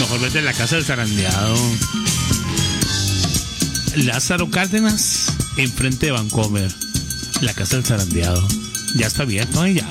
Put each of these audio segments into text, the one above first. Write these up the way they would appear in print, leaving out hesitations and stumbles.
mejor vete a la casa del zarandeado. Lázaro Cárdenas, enfrente de Vancomer. La casa del zarandeado. Ya está abierto, ya.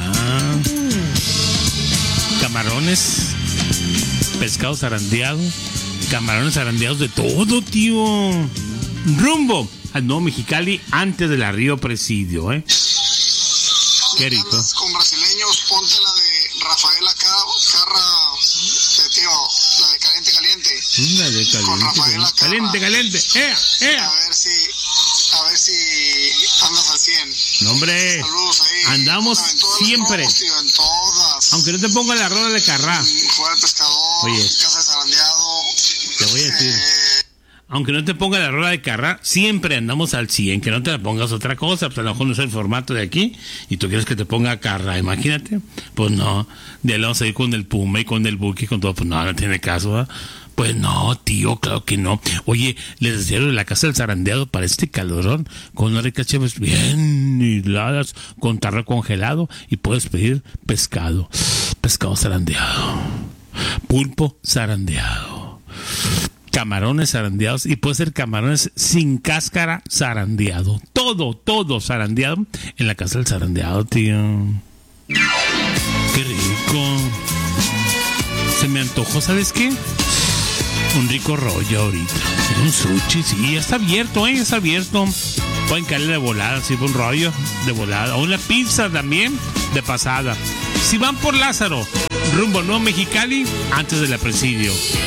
Camarones, pescado zarandeado, camarones zarandeados de todo, tío. Rumbo al Nuevo Mexicali antes del Río Presidio, Qué rico. Con brasileños, ponte la de Rafaela Carra, tío, la de Caliente Caliente. La de Caliente. Caliente, caliente. A ver si andas al 100. No, hombre. Saludos ahí. Andamos siempre. Tío, en todas. Aunque no te ponga la rola de Carrá. Fuera el pescador. Oye. Casa de zarandeado. Te voy a decir. Aunque no te ponga la rola de Carrá, siempre andamos al 100. Que no te la pongas otra cosa. Pues a lo mejor no es el formato de aquí. Y tú quieres que te ponga Carrá. Imagínate. Pues no. De ahí vamos a ir con el Puma y con el Buki y con todo. Pues no tiene caso, ¿verdad? Pues no, tío, claro que no. Oye, les decía la casa del zarandeado para este calorón, con unas ricas cheves bien heladas, con tarro congelado, y puedes pedir pescado zarandeado, pulpo zarandeado, camarones zarandeados, y puede ser camarones sin cáscara zarandeado. Todo zarandeado en la casa del zarandeado, tío. Qué rico. Se me antojó, ¿sabes qué? Un rico rollo ahorita. Un sushi, sí, ya está abierto, está abierto. Pueden caerle de volada, sí, un rollo de volada. O una pizza también, de pasada. Si van por Lázaro, rumbo a Nuevo Mexicali, antes del Presidio.